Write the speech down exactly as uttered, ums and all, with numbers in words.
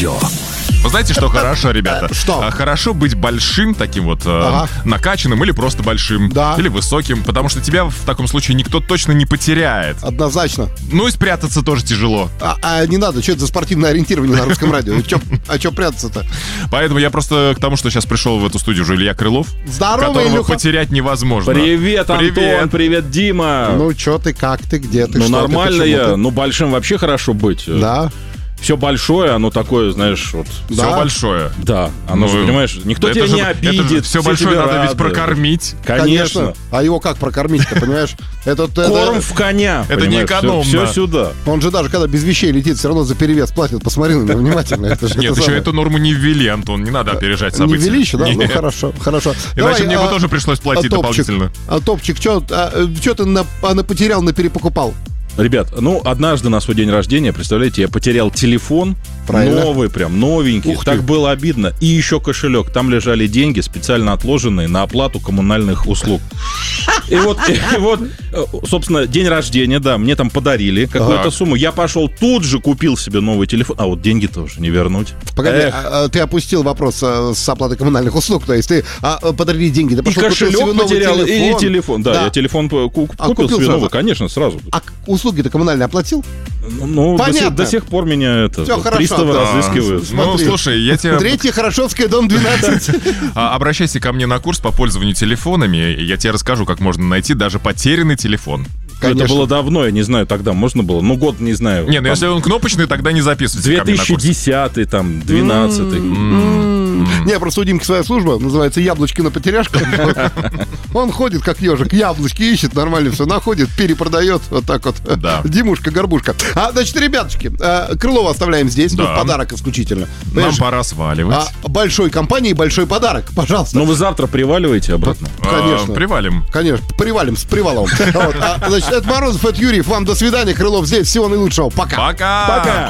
радио. Вы знаете, что хорошо, ребята? Что? Хорошо быть большим, таким вот Ага. э, накачанным или просто большим, Да. или высоким, потому что тебя в таком случае никто точно не потеряет. Однозначно. Ну и спрятаться тоже тяжело. А, а не надо, что это за спортивное ориентирование на русском радио? Чё- а что прятаться-то? Поэтому я просто к тому, что сейчас пришел в эту студию уже Илья Крылов, Здорово, которого Илюха. потерять невозможно. Привет, Антон, Привет. привет, Дима. Ну, что ты, как ты, где ты, Ну, что нормально ты, я. почему Ну, большим вообще хорошо быть. ты? Да. Все большое, оно такое, знаешь, вот. Все Да. большое. Да, оно Ну, же, понимаешь, никто это тебя же- не это обидит. все большое тебе надо ведь рады. прокормить. Конечно. А его как прокормить-то, понимаешь? Это, это- Корм в коня. Это не экономно. Все сюда. Он же даже когда без вещей летит, все равно за перевес платит. Посмотри на него внимательно. Это же Нет, это еще самое. эту норму не ввели, Антон, не надо опережать Не события. ввели еще, да? Ну, Нет. хорошо, хорошо. Иначе Давай, мне а, бы тоже пришлось платить а, топчик, дополнительно. А топчик, что ты на, а, на потерял, на перепокупал? Ребят, ну, однажды на свой день рождения, представляете, я потерял телефон. Правильно. Новый прям, новенький. Ух ты. Так было обидно. И еще кошелек. Там лежали деньги, специально отложенные на оплату коммунальных услуг. И вот, и вот, э, собственно, день рождения, да, мне там подарили какую-то Так. сумму. Я пошел тут же купил себе новый телефон. А вот деньги-то уже не вернуть. Погоди, Эх. а, а, ты опустил вопрос а, с оплатой коммунальных услуг, то есть ты а, а, подарили деньги, ты И пошел купил себе кошелек новый потерял, и телефон. телефон. Да, Да. я телефон ку- ку- А купил, купил себе сразу? новый, конечно, сразу. А к- услуги-то коммунальные оплатил? Ну, до сих, Понятно. до сих пор меня это, Всё хорошо, приставы да. разыскивают. Ну, Смотри. слушай, я тебе... Третья Хорошевская, дом двенадцать. А, Обращайся ко мне на курс по пользованию телефонами, и я тебе расскажу, как можно найти даже потерянный телефон. Конечно. Это было давно, я не знаю, тогда можно было. Ну, год, не знаю. Не, ну там, если он кнопочный, тогда не записывайте ко мне на две тысячи курс. десятый, там, двенадцатый. Не, просто у Димки своя служба, называется «Яблочки на потеряшках». Он ходит, как ежик, яблочки ищет, нормально все находит, перепродает, вот так вот. Да. Димушка-горбушка. А, значит, ребяточки, а, Крылова оставляем здесь, Да. ну, подарок исключительно. Нам Понимаешь? пора сваливать. А, большой компании большой подарок, пожалуйста. Ну, вы завтра приваливаете обратно? А, конечно. Привалим. Конечно, привалим с привалом. Вот. А, значит, это Морозов, это Юрьев. Вам до свидания, Крылов здесь. Всего наилучшего. Пока. Пока! Пока!